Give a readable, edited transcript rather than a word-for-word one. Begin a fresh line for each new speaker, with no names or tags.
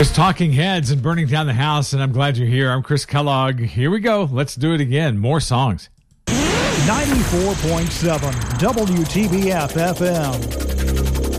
It's Talking Heads and Burning Down the House, and I'm glad you're here. I'm Chris Kellogg. Here we go. Let's do it again. More songs.
94.7 WTBF FM.